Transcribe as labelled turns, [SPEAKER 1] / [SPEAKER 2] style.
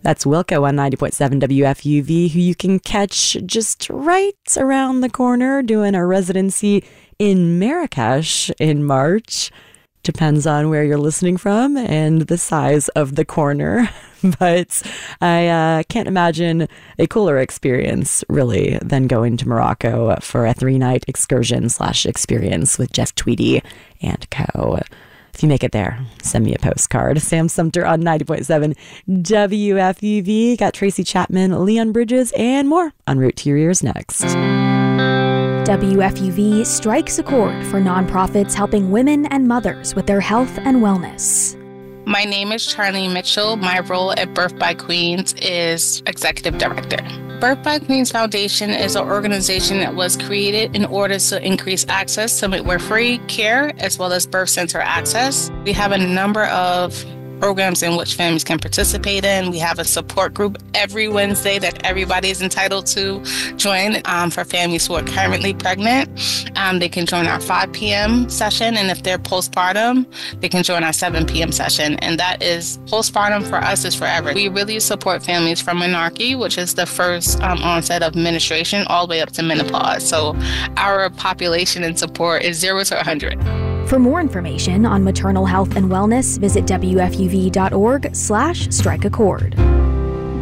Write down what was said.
[SPEAKER 1] That's Wilco on 90.7 WFUV, who you can catch just right around the corner doing a residency in Marrakesh in March. Depends on where you're listening from and the size of the corner. But I can't imagine a cooler experience, really, than going to Morocco for a 3-night excursion/experience with Jeff Tweedy and co. If you make it there, send me a postcard. Sam Sumter on 90.7 WFUV. Got Tracy Chapman, Leon Bridges, and more en route to your ears next.
[SPEAKER 2] WFUV strikes a chord for nonprofits helping women and mothers with their health and wellness.
[SPEAKER 3] My name is Charlie Mitchell. My role at Birth by Queens is Executive Director. Birth by Queens Foundation is an organization that was created in order to increase access to midwifery care as well as birth center access. We have a number of programs in which families can participate in. We have a support group every Wednesday that everybody is entitled to join for families who are currently pregnant. They can join our 5 p.m. session, and if they're postpartum, they can join our 7 p.m. session. And that is, postpartum for us is forever. We really support families from menarche, which is the first onset of menstruation, all the way up to menopause. So our population and support is 0 to 100.
[SPEAKER 2] For more information on maternal health and wellness, visit WFUV.org/strikeachord.